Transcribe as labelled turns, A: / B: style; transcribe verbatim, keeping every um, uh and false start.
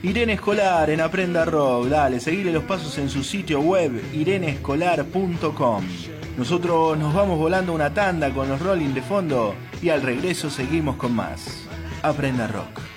A: Irene Escolar en Aprenda Rock. Dale, seguile los pasos en su sitio web irene escolar punto com. Nosotros nos vamos volando una tanda con los Rolling de fondo y al regreso seguimos con más Aprenda Rock.